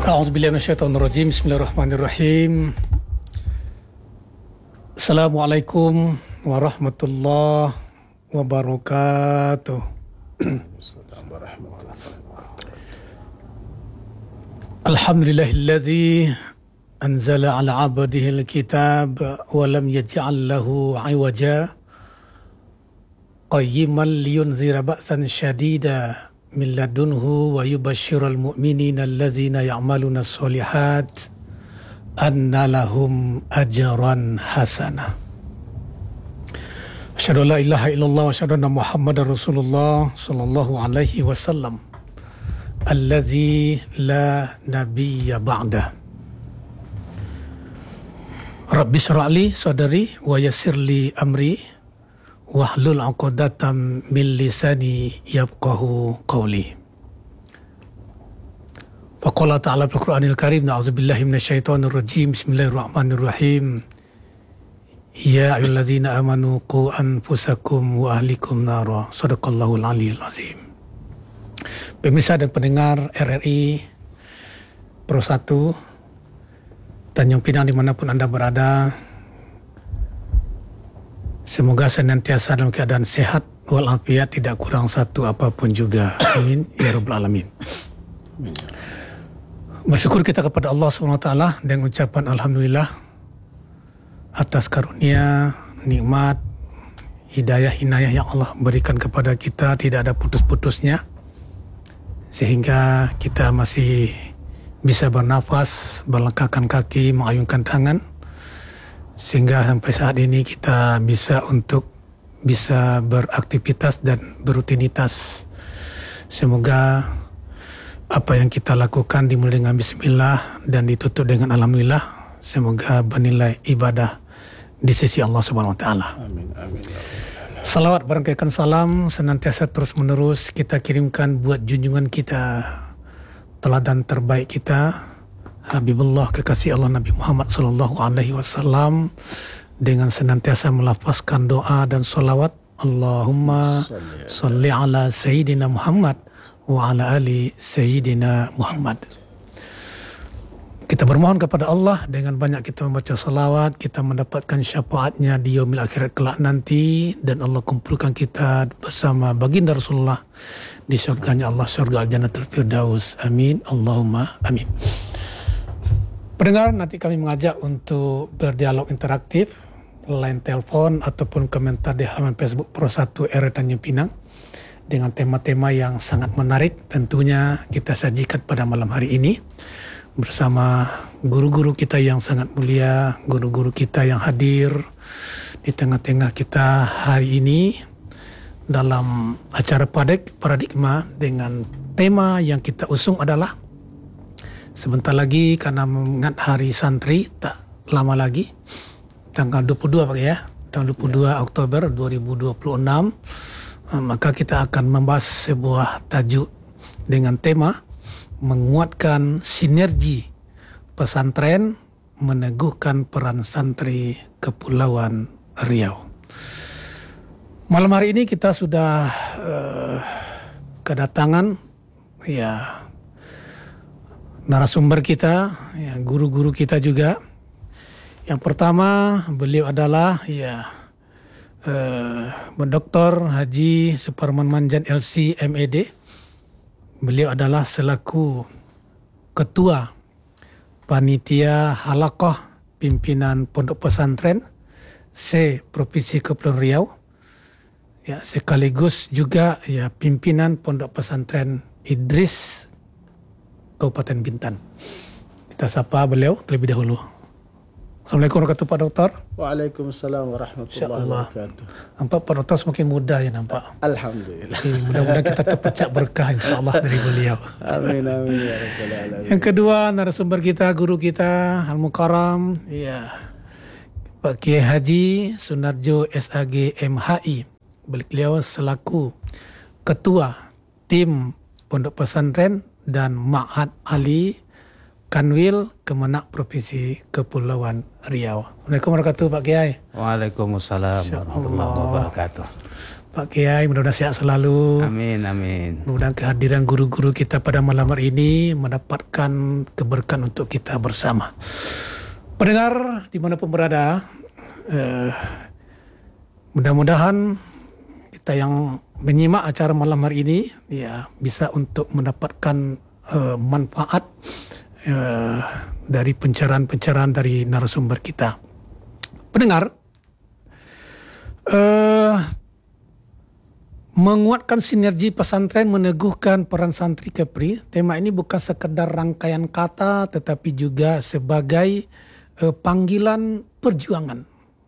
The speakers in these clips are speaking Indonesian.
A'udzubillahi minasyaitonirrajim. Bismillahirrahmanirrahim. Assalamualaikum warahmatullahi wabarakatuh. Alhamdulillahilladzi anzala ala 'abdihi al-kitab wa lam yaj'al lahu 'iwaja qayyiman liyunzira ba'san syadida min ladunhu wa yubashshiral mu'minina allazina ya'maluna sholihat anna lahum ajran hasanah. Asyhadu an la ilaha illallah wa asyhadu anna Muhammadar Rasulullah sallallahu alaihi wasallam allazi la nabiyya ba'da. Rabbi shrah li sadri wa yassir li amri wahlul 'uqdatam min lisani yafqahu qawli. Faqala ta'ala fil Qur'anil Karim, na'udzubillahi minasyaitonir rajim. Bismillahirrahmanirrahim. Ya ayyuhalladzina amanu qu anfusakum wa ahlikum nara. Shadaqallahul aliyyil azim. Pemirsa dan pendengar RRI Pro 1 Tanjung Pinang dimanapun Anda berada, semoga senantiasa dalam keadaan sehat walafiat, tidak kurang satu apapun juga. Amin ya rabbal alamin. Bersyukur kita kepada Allah SWT dengan ucapan alhamdulillah atas karunia, nikmat, hidayah, inayah yang Allah berikan kepada kita, tidak ada putus-putusnya, sehingga kita masih bisa bernafas, melangkahkan kaki, mengayunkan tangan, sehingga sampai saat ini kita bisa beraktivitas dan berrutinitas. Semoga apa yang kita lakukan dimulai dengan bismillah dan ditutup dengan alhamdulillah. Semoga bernilai ibadah di sisi Allah Subhanahu wa taala. Amin amin. Salawat berangkaikan salam senantiasa terus menerus kita kirimkan buat junjungan kita, teladan terbaik kita, Habibullah, kekasih Allah Nabi Muhammad sallallahu alaihi wasallam, dengan senantiasa melafazkan doa dan salawat, Allahumma salli ala sayyidina Muhammad wa ala ali sayyidina Muhammad. Kita bermohon kepada Allah dengan banyak kita membaca salawat, kita mendapatkan syafaatnya di yaumil akhirat kelak nanti, dan Allah kumpulkan kita bersama baginda Rasulullah di surganya Allah, surga Al-Jannatul Firdaus. Amin Allahumma amin. Pendengar, nanti kami mengajak untuk berdialog interaktif, line telepon ataupun komentar di halaman Facebook Pro 1 RRI Tanjung Pinang dengan tema-tema yang sangat menarik. Tentunya kita sajikan pada malam hari ini bersama guru-guru kita yang sangat mulia, guru-guru kita yang hadir di tengah-tengah kita hari ini dalam acara paradigma dengan tema yang kita usung adalah sebentar lagi, karena mengingat hari santri tak lama lagi, tanggal 22 Pak ya, tanggal 22 Oktober 2026, maka kita akan membahas sebuah tajuk dengan tema menguatkan sinergi pesantren, meneguhkan peran santri Kepulauan Riau. Malam hari ini kita sudah kedatangan narasumber kita, guru-guru kita juga. Yang pertama, beliau adalah Dr. Haji Suparman Manjan LC MED. Beliau adalah selaku Ketua Panitia Halaqah Pimpinan Pondok Pesantren Provinsi Kepulauan Riau, sekaligus juga Pimpinan Pondok Pesantren Idris Kabupaten Bintan. Kita sapa beliau terlebih dahulu. Assalamualaikum warahmatullahi wabarakatuh, Pak Dokter. Waalaikumsalam warahmatullahi wabarakatuh. Nampak Pak Dokter semakin muda ya nampak. Alhamdulillah. Mudah-mudahan kita terpecah berkah insyaAllah dari beliau. Amin amin ya rabbal alamin. Yang kedua, narasumber kita, guru kita Al-Mukarram, Pak Kiai Haji Sunarjo SAG MHI. Beliau selaku Ketua Tim Pondok Pesantren dan Ma'had Ali Kanwil Kemenak Provinsi Kepulauan Riau. Assalamualaikum warahmatullahi wabarakatuh, Pak Kiai. Waalaikumsalam warahmatullahi wabarakatuh. Pak Kiai, mudah-mudahan sehat selalu. Amin, amin. Mudah-mudahan kehadiran guru-guru kita pada malam hari ini mendapatkan keberkahan untuk kita bersama. Pendengar dimanapun berada, mudah-mudahan kita yang menyimak acara malam hari ini ya bisa untuk mendapatkan manfaat dari pencerahan-pencerahan dari narasumber kita. Pendengar, menguatkan sinergi pesantren, meneguhkan peran santri Kepri. Tema ini bukan sekedar rangkaian kata, tetapi juga sebagai panggilan perjuangan.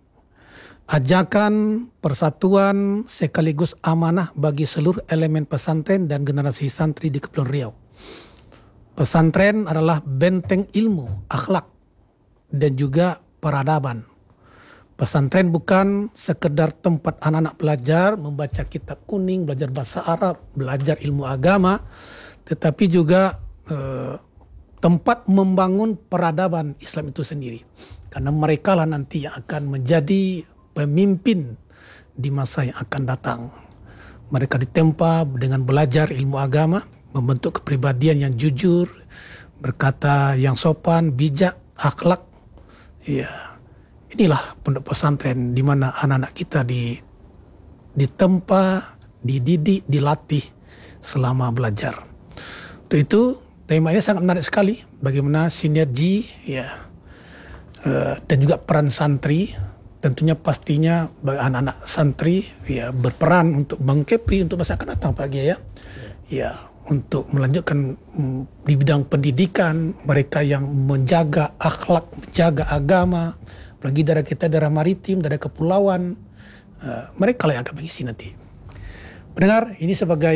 Ajakan persatuan sekaligus amanah bagi seluruh elemen pesantren dan generasi santri di Kepulauan Riau. Pesantren adalah benteng ilmu, akhlak, dan juga peradaban. Pesantren bukan sekedar tempat anak-anak belajar, membaca kitab kuning, belajar bahasa Arab, belajar ilmu agama, tetapi juga tempat membangun peradaban Islam itu sendiri. Karena mereka lah nanti yang akan menjadi pemimpin di masa yang akan datang. Mereka ditempa dengan belajar ilmu agama, membentuk kepribadian yang jujur, berkata yang sopan, bijak, akhlak. Ya. Inilah pondok pesantren di mana anak-anak kita ditempa, dididik, dilatih selama belajar. Untuk itu tema ini sangat menarik sekali. Bagaimana sinergi ya dan juga peran santri. Tentunya pastinya anak-anak santri ya berperan untuk Bang Kepri untuk masa akan datang Pak Kiai ya. Ya, untuk melanjutkan di bidang pendidikan, mereka yang menjaga akhlak, menjaga agama. Apalagi daerah kita, daerah maritim, daerah kepulauan, mereka lah yang akan mengisi nanti. Pendengar, ini sebagai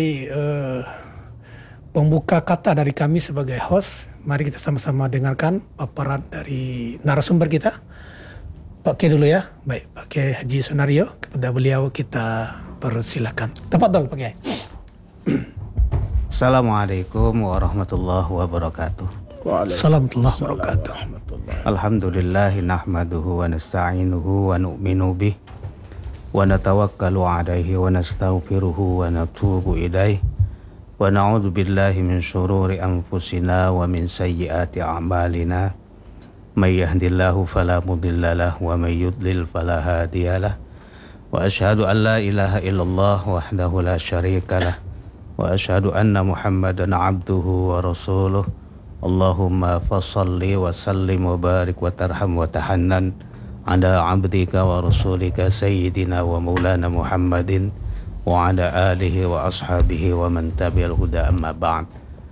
pembuka kata dari kami sebagai host, mari kita sama-sama dengarkan paparan dari narasumber kita. Pak Kiai dulu ya, baik Pak Kiai Haji Sunario, kepada beliau kita persilakan. Tafadhol Pak Kiai. Assalamualaikum warahmatullahi wabarakatuh. Waalaikumsalam warahmatullahi wabarakatuh. Alhamdulillahi nahmaduhu wa nasta'inuhu wa nu'minu bih wa natawakkalu alaihi wa nastaghfiruhu wa natubu ilaih wa na'udzu billahi min syururi anfusina wa min sayyiati a'malina may yahdihillahu fala mudhillalah wa may yudlil fala hadiyalah wa asyhadu an la ilaha illallah wahdahu la syarikalah wa asyhadu anna Muhammadan abduhu wa rasuluh. Allahumma fassalli wa sallim wa barik wa tarham wa tahannan ala abdika wa rasulika sayyidina wa maulana Muhammadin wa ala alihi wa ashabihi wa man tabi'al huda amma ba'd.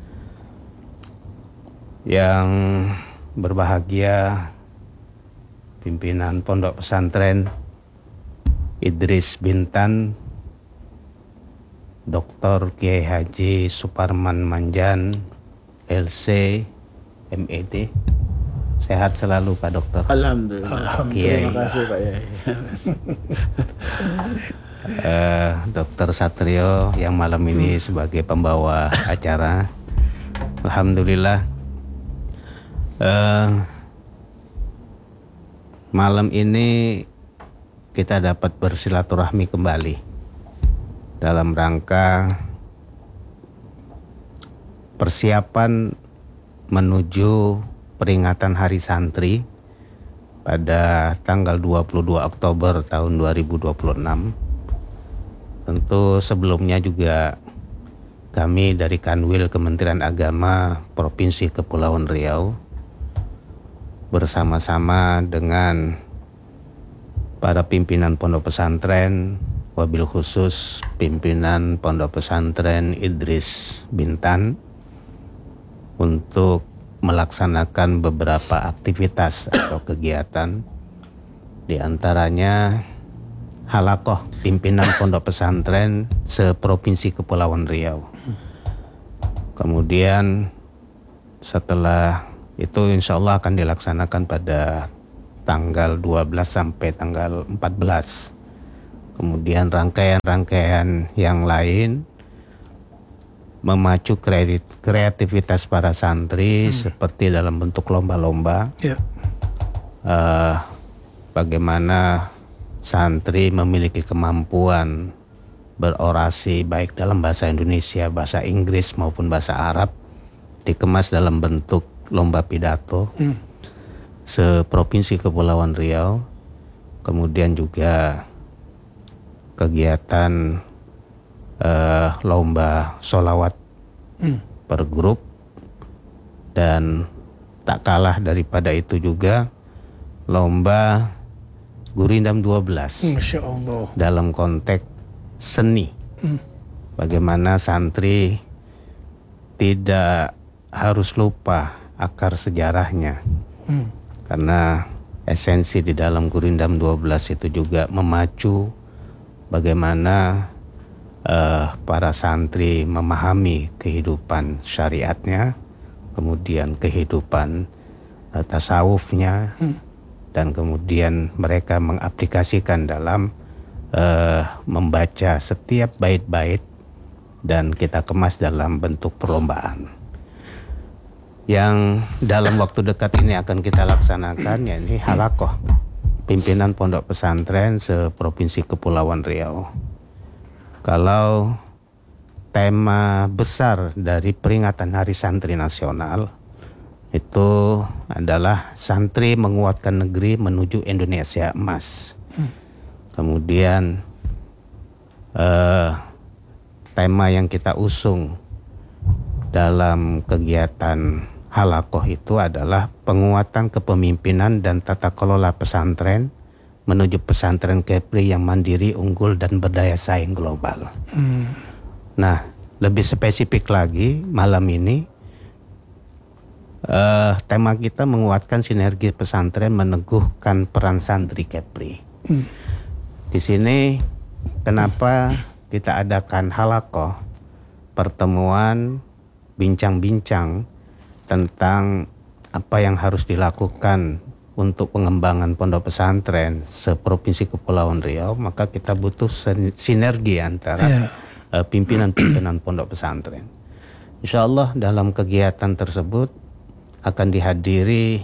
Yang berbahagia pimpinan Pondok Pesantren Idris Bintan, Dr. Kiai Haji Suparman Manjan LC MED, sehat selalu Pak Dokter. Alhamdulillah. Kiai. Terima kasih Pak Yai. Dr. Satrio yang malam ini sebagai pembawa acara. Alhamdulillah. Malam ini kita dapat bersilaturahmi kembali dalam rangka persiapan menuju peringatan Hari Santri pada tanggal 22 Oktober tahun 2026. Tentu sebelumnya juga kami dari Kanwil Kementerian Agama Provinsi Kepulauan Riau bersama-sama dengan para pimpinan pondok pesantren, wabil khusus pimpinan Pondok Pesantren Idris Bintan, untuk melaksanakan beberapa aktivitas atau kegiatan, di antaranya halakoh pimpinan pondok pesantren seprovinsi Kepulauan Riau. Kemudian setelah itu insya Allah akan dilaksanakan pada tanggal 12 sampai tanggal 14. Kemudian rangkaian-rangkaian yang lain memacu kreativitas para santri seperti dalam bentuk lomba-lomba. Bagaimana santri memiliki kemampuan berorasi baik dalam bahasa Indonesia, bahasa Inggris maupun bahasa Arab, dikemas dalam bentuk lomba pidato seprovinsi Kepulauan Riau. Kemudian juga kegiatan lomba sholawat per grup, dan tak kalah daripada itu juga lomba Gurindam 12 Masya Allah. dalam konteks seni. Bagaimana santri tidak harus lupa akar sejarahnya, karena esensi di dalam Gurindam 12 itu juga memacu bagaimana para santri memahami kehidupan syariatnya, kemudian kehidupan tasawufnya, dan kemudian mereka mengaplikasikan dalam membaca setiap bait-bait dan kita kemas dalam bentuk perlombaan. Yang dalam waktu dekat ini akan kita laksanakan, yakni halakoh pimpinan pondok pesantren seprovinsi Kepulauan Riau. Kalau tema besar dari peringatan Hari Santri Nasional itu adalah santri menguatkan negeri menuju Indonesia emas. Kemudian tema yang kita usung dalam kegiatan halakoh itu adalah penguatan kepemimpinan dan tata kelola pesantren menuju pesantren Kepri yang mandiri, unggul, dan berdaya saing global. Nah, lebih spesifik lagi malam ini tema kita menguatkan sinergi pesantren meneguhkan peran santri Kepri. Di sini kenapa kita adakan halakoh, pertemuan bincang-bincang tentang apa yang harus dilakukan untuk pengembangan pondok pesantren seprovinsi Kepulauan Riau, maka kita butuh sinergi antara pimpinan-pimpinan pondok pesantren. Insya Allah dalam kegiatan tersebut akan dihadiri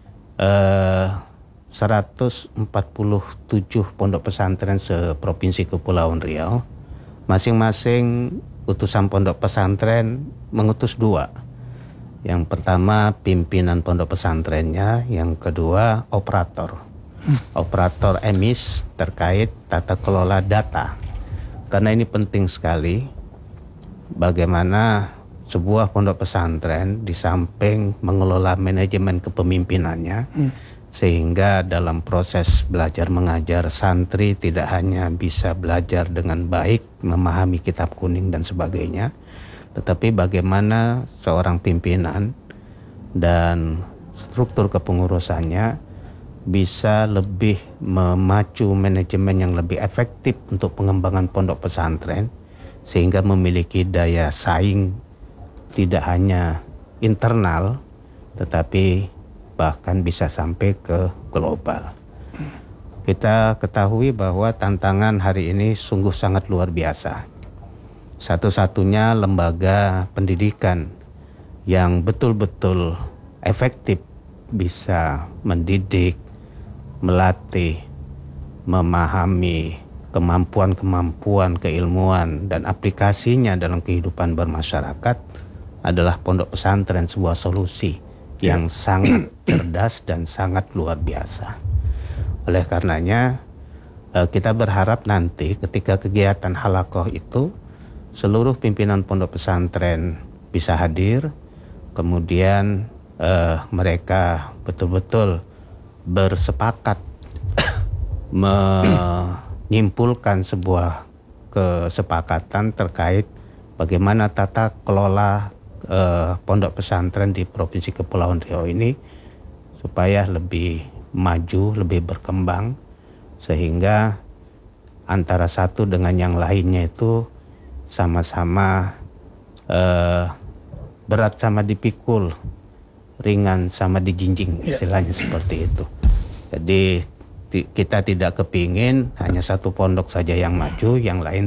147 pondok pesantren seprovinsi Kepulauan Riau. Masing-masing utusan pondok pesantren mengutus 2. Yang pertama pimpinan pondok pesantrennya, yang kedua operator. Operator emis terkait tata kelola data. Karena ini penting sekali bagaimana sebuah pondok pesantren di samping mengelola manajemen kepemimpinannya, sehingga dalam proses belajar mengajar santri tidak hanya bisa belajar dengan baik, memahami kitab kuning dan sebagainya, tetapi bagaimana seorang pimpinan dan struktur kepengurusannya bisa lebih memacu manajemen yang lebih efektif untuk pengembangan pondok pesantren, sehingga memiliki daya saing tidak hanya internal tetapi bahkan bisa sampai ke global. Kita ketahui bahwa tantangan hari ini sungguh sangat luar biasa. Satu-satunya lembaga pendidikan yang betul-betul efektif bisa mendidik, melatih, memahami kemampuan-kemampuan keilmuan dan aplikasinya dalam kehidupan bermasyarakat adalah pondok pesantren, sebuah solusi yang sangat cerdas dan sangat luar biasa. Oleh karenanya kita berharap nanti ketika kegiatan halakoh itu seluruh pimpinan pondok pesantren bisa hadir, kemudian mereka betul-betul bersepakat menyimpulkan sebuah kesepakatan terkait bagaimana tata kelola pondok pesantren di Provinsi Kepulauan Riau ini supaya lebih maju, lebih berkembang, sehingga antara satu dengan yang lainnya itu sama-sama berat sama dipikul, ringan sama dijinjing, istilahnya seperti itu. Jadi kita tidak kepingin hanya satu pondok saja yang maju, yang lain